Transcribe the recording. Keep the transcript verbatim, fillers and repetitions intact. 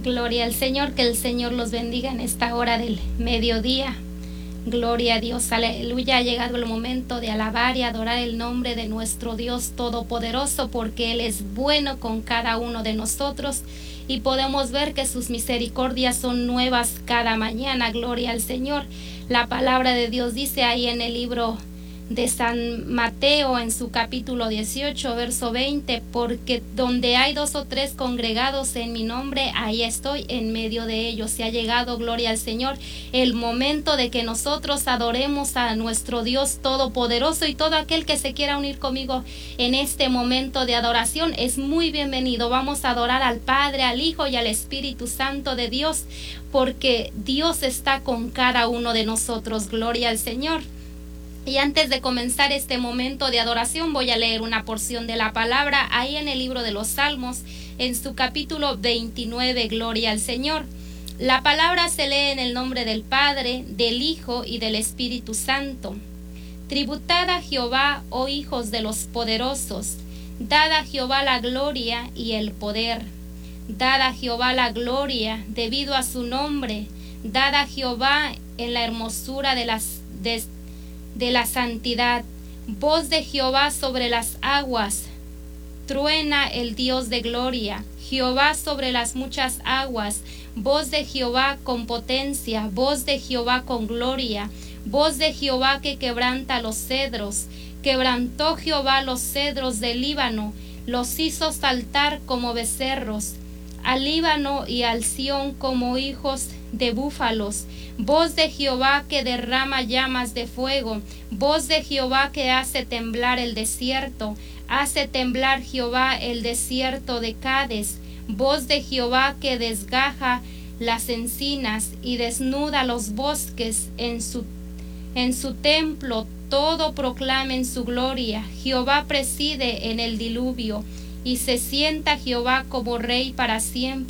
Gloria al Señor, que el Señor los bendiga en esta hora del mediodía. Gloria a Dios, aleluya. Ha llegado el momento de alabar y adorar el nombre de nuestro Dios Todopoderoso, porque Él es bueno con cada uno de nosotros y podemos ver que sus misericordias son nuevas cada mañana. Gloria al Señor. La palabra de Dios dice ahí en el libro de San Mateo, en su capítulo dieciocho, verso veinte, porque donde hay dos o tres congregados en mi nombre, ahí estoy en medio de ellos. Se ha llegado, gloria al Señor, el momento de que nosotros adoremos a nuestro Dios Todopoderoso, y todo aquel que se quiera unir conmigo en este momento de adoración es muy bienvenido. Vamos a adorar al Padre, al Hijo y al Espíritu Santo de Dios, porque Dios está con cada uno de nosotros. Gloria al Señor. Y antes de comenzar este momento de adoración, voy a leer una porción de la palabra ahí en el libro de los Salmos, en su capítulo veintinueve, gloria al Señor. La palabra se lee en el nombre del Padre, del Hijo y del Espíritu Santo. Tributad a Jehová, oh hijos de los poderosos, dad a Jehová la gloria y el poder. Dad a Jehová la gloria debido a su nombre, dad a Jehová en la hermosura de las de de la santidad. Voz de Jehová sobre las aguas, truena el Dios de gloria. Jehová sobre las muchas aguas, voz de Jehová con potencia, voz de Jehová con gloria, voz de Jehová que quebranta los cedros. Quebrantó Jehová los cedros del Líbano, los hizo saltar como becerros, al Líbano y al Sión como hijos de búfalos. Voz de Jehová que derrama llamas de fuego, voz de Jehová que hace temblar el desierto, hace temblar Jehová el desierto de Cades. Voz de Jehová que desgaja las encinas y desnuda los bosques. En su, en su templo todo proclamen su gloria. Jehová preside en el diluvio, y se sienta Jehová como rey para siempre.